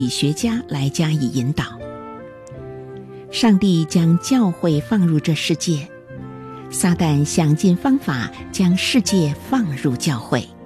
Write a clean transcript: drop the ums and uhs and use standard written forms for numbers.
理学家来加以引导。上帝将教会放入这世界，撒旦想尽方法将世界放入教会。